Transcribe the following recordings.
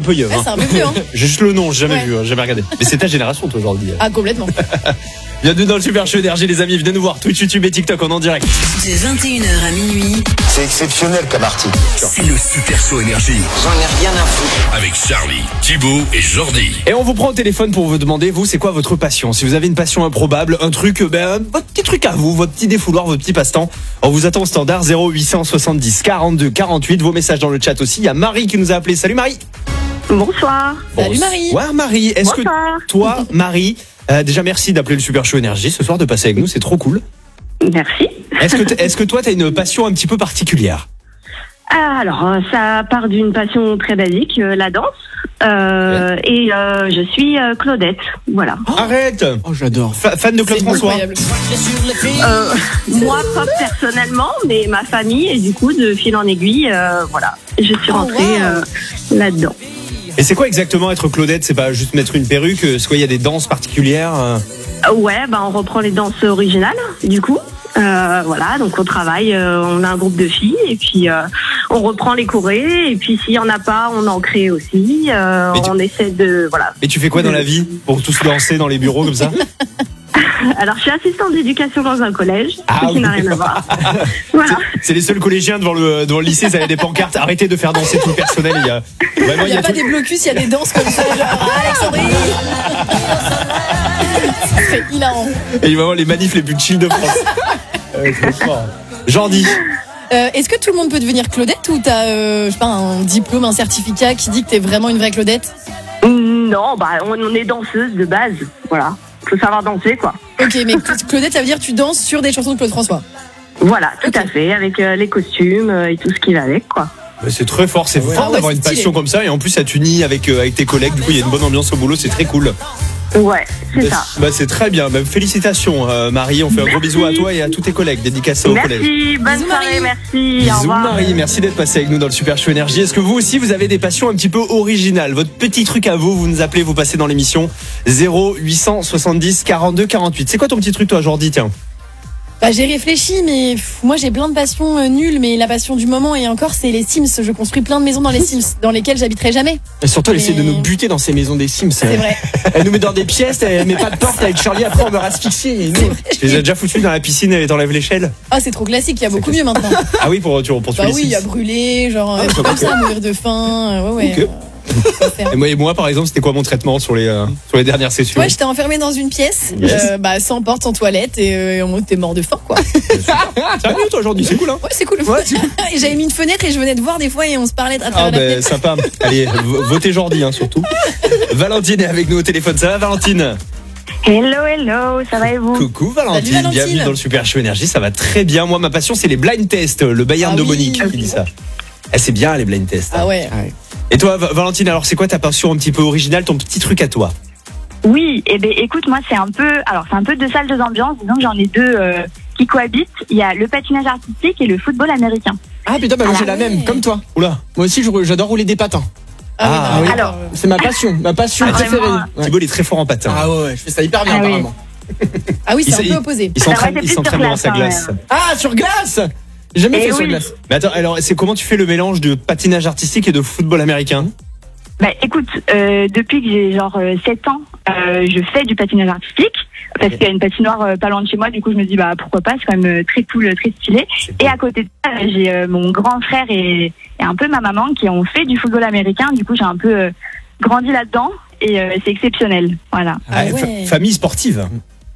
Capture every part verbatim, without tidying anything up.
peu vieux. Ouais, Hein. c'est un peu vieux. Hein. J'ai juste le nom, j'ai jamais Ouais. vu, hein, j'ai jamais regardé. Mais c'est ta génération, toi, aujourd'hui. Ah, complètement. Bienvenue dans le Super Show Énergie, les amis. Venez nous voir Twitch, YouTube et TikTok, on est en direct. De vingt et une heures à minuit, C'est exceptionnel comme article. C'est le Super Show Énergie J'en ai rien à foutre. avec Charlie, Thibaut et Jordi. Et on vous prend au téléphone pour vous demander, vous, c'est quoi votre passion? Si vous avez une passion improbable, un truc, ben, votre petit truc à vous, votre petit défouloir, votre petit passe-temps. On vous attend au standard zéro huit cent soixante-dix quarante-deux quarante-huit. Vos messages dans le chat aussi. Il y a Marie qui nous a appelé. Salut Marie. Bonsoir. Salut Marie. Ouais, Marie. Est-ce que Bonsoir. toi, Marie, euh, déjà merci d'appeler le Super Show Énergie ce soir, de passer avec nous, c'est trop cool. Merci. Est-ce que, t- est-ce que toi, t'as une passion un petit peu particulière? Ah, alors, euh, ça part d'une passion très basique, euh, la danse. Euh, et euh, je suis euh, Claudette. Voilà. Arrête. Oh, j'adore. Fa- fan de Claude C'est François. incroyable. Euh, moi, pas personnellement, mais ma famille. Et du coup, de fil en aiguille, euh, voilà. Je suis rentrée wow. euh, là-dedans. Et c'est quoi exactement être Claudette? C'est pas juste mettre une perruque? C'est quoi, il y a des danses particulières? euh Euh, ouais, bah, on reprend les danses originales, du coup. Euh, voilà, donc on travaille, euh, on a un groupe de filles et puis euh, on reprend les chorés et puis s'il y en a pas, on en crée aussi. Euh, Mais tu- On essaie de voilà. Et tu fais quoi dans la vie pour tous danser dans les bureaux comme ça? Alors je suis assistante d'éducation dans un collège, Ah ce qui oui. n'a rien à voir. Voilà. C'est les seuls collégiens devant le, devant le lycée, ça avait des pancartes. Arrêtez de faire danser tout le personnel. Il y a, vraiment, Il n'y a pas tout- des blocus, il y a des danses comme ça, genre Alexandrie. C'est hilarant. Et vraiment les manifs les plus chill de France. Euh, c'est fort. Jordi. Euh, Est-ce que tout le monde peut devenir Claudette ou t'as euh, je sais pas, un diplôme, un certificat qui dit que t'es vraiment une vraie Claudette? Non, bah on, on est danseuse de base, voilà. Faut savoir danser quoi. Ok, mais Claudette, ça veut dire que tu danses sur des chansons de Claude François. Voilà, tout Ok. à fait, avec euh, les costumes euh, et tout ce qui va avec quoi. Bah, c'est très fort, c'est Ah fort ouais, d'avoir c'est une stylé. passion comme ça et en plus ça t'unit avec, euh, avec tes collègues. Du coup, il y a une bonne ambiance au boulot, c'est très cool. Ouais, c'est ça. Bah, c'est très bien. Bah, félicitations, euh, Marie. On fait un gros bisou à toi et à tous tes collègues dédicacés au collège. Merci, bonne Bisous, soirée, Marie. merci. Au Bisous revoir. Marie, merci d'être passé avec nous dans le Super Show Énergie. Est-ce que vous aussi vous avez des passions un petit peu originales? Votre petit truc à vous, vous nous appelez, vous passez dans l'émission zéro huit cent soixante-dix quarante-deux quarante-huit. C'est quoi ton petit truc toi Jordi, tiens? Bah, j'ai réfléchi, mais pff, moi j'ai plein de passions euh, nulles, mais la passion du moment et encore c'est les Sims. Je construis plein de maisons dans les Sims, dans lesquelles j'habiterai jamais. Et surtout, elle essaie de Mais- nous buter dans ces maisons des Sims. C'est vrai. Elle nous met dans des pièces, elle met pas de porte avec Charlie, après on meurt asphyxier. Et nous, Tu les as déjà foutus dans la piscine et t'enlèves l'échelle? Ah, c'est trop classique, il y a beaucoup mieux maintenant. Ah oui, pour, tu- pour tous Bah les oui, il y a Sims. brûlé, genre, euh, Ah, comme ça, mourir de faim. euh, Ouais, ouais. Ok. euh, faut faire. Et moi, et moi, par exemple, c'était quoi mon traitement sur les, euh, sur les dernières sessions? Ouais, j'étais enfermée dans une pièce, Yes. euh, bah, sans porte, sans toilette, et euh, on était mort de faim, quoi. Sérieux, toi, aujourd'hui, c'est cool, hein? Ouais, c'est cool. Ouais, c'est cool. Et j'avais mis une fenêtre et je venais de voir des fois et on se parlait à travers Ah la ben fenêtre. sympa. Allez, v- votez Jordi hein, surtout. Valentine est avec nous au téléphone. Ça va Valentine? Hello, hello, ça va et vous? Coucou Valentine. Salut, Valentine. Bienvenue dans le Super Show Énergie. Ça va très bien. Moi, ma passion, c'est les blind tests. Le Bayern Ah de oui. Monique qui dit ça. Eh, c'est bien les blind tests. hein. Ah ouais. Et toi, Va- Valentine, alors c'est quoi ta passion un petit peu originale, ton petit truc à toi? Oui, et ben écoute, moi c'est un peu, alors c'est un peu deux salles, deux ambiances. Disons que j'en ai deux euh, qui cohabitent. Il y a le patinage artistique et le football américain. Ah putain, bah, moi Ah j'ai la ouais. même, comme toi. Oula. Moi aussi, je- j'adore rouler des patins. Ah, oui. oui. Alors, C'est ma passion, ma passion Ah, préférée. vraiment Ouais. Thibaut, il est très fort en patin. Ah ouais, ouais, je fais ça hyper bien Ah oui. apparemment. Ah oui, c'est Il un s'est- peu opposé. Il s'entraîne, Ça va, c'est il plus s'entraîne sur dans glace, sa hein, glace. ouais. Ah, sur glace. J'ai jamais Eh fait sur oui. glace. Mais attends, alors c'est comment tu fais le mélange de patinage artistique et de football américain? bah écoute, euh, depuis que j'ai genre euh, sept ans, euh, je fais du patinage artistique parce qu'il y a une patinoire euh, pas loin de chez moi. Du coup, je me dis bah pourquoi pas, c'est quand même euh, très cool, très stylé. Et à côté de ça, j'ai euh, mon grand frère et, et un peu ma maman qui ont fait du football américain. Du coup, j'ai un peu euh, grandi là-dedans et euh, c'est exceptionnel. Voilà, Ah fa- ouais. famille sportive.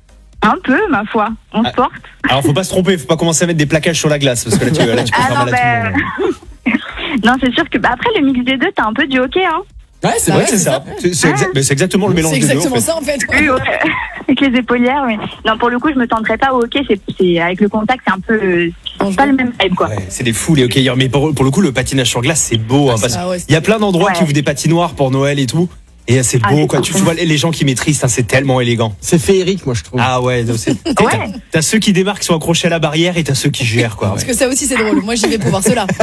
un peu ma foi, on Ah. se porte. Alors faut pas se tromper, faut pas commencer à mettre des plaquages sur la glace parce que là tu, là, tu peux Ah faire non, mal à tout le bah, monde. non, c'est sûr que bah, après le mix des deux, t'as un peu du hockey, hein. Ouais, c'est Ah vrai, Ouais, c'est c'est ça. C'est c'est exa- mais c'est exactement le mélange C'est des deux. en exactement fait. ça en fait. Oui, ouais. Avec les épaulières, oui. Non, pour le coup, je me tenterai pas au hockey. C'est, c'est avec le contact, c'est un peu euh, c'est pas le même vibe, quoi. Ouais, c'est des fous les hockeyeurs. Mais pour, pour le coup, le patinage sur glace, c'est beau. Hein, parce Ah ouais, qu'il y a plein d'endroits Ouais. qui ouvrent des patinoires pour Noël et tout. Et c'est Ah, beau, c'est quoi. cool. Tu, tu vois les gens qui maîtrisent, hein, c'est tellement élégant. C'est féerique, moi je trouve. Ah ouais, donc c'est- t'as- Ouais. t'as- t'as ceux qui démarquent, qui sont accrochés à la barrière, et t'as ceux qui gèrent, quoi. Parce ouais. que ça aussi c'est drôle. Moi j'y vais pour voir cela.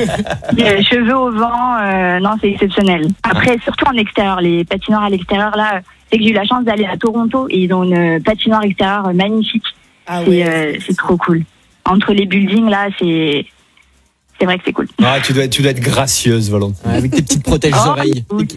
Les cheveux au vent, euh, non, c'est exceptionnel. Après, surtout en extérieur, les patinoires à l'extérieur, là, c'est que j'ai eu la chance d'aller à Toronto et ils ont une patinoire extérieure magnifique. Ah Et ouais. euh, c'est trop cool. Entre les buildings, là, c'est c'est vrai que c'est cool. Ah, tu dois, être- tu dois être gracieuse, Valentine. Ouais, avec tes petites protèges Oh, oreilles. oui.